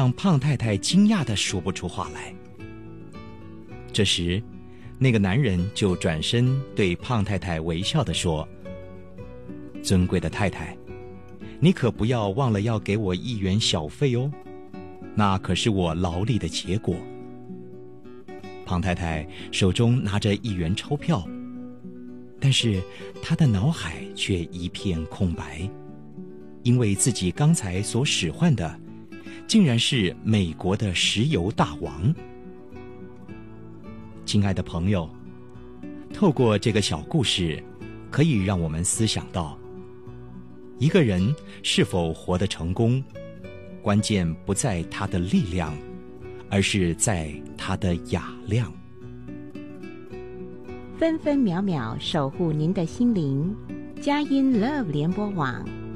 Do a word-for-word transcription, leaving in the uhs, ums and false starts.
让胖太太惊讶地说不出话来。这时，那个男人就转身对胖太太微笑地说：“尊贵的太太，你可不要忘了要给我一元小费哦，那可是我劳力的结果。”胖太太手中拿着一元钞票，但是她的脑海却一片空白，因为自己刚才所使唤的竟然是美国的石油大王。亲爱的朋友，透过这个小故事，可以让我们思想到，一个人是否活得成功，关键不在他的力量，而是在他的雅量。 分分秒秒守护您的心灵，佳音 Love 联播网。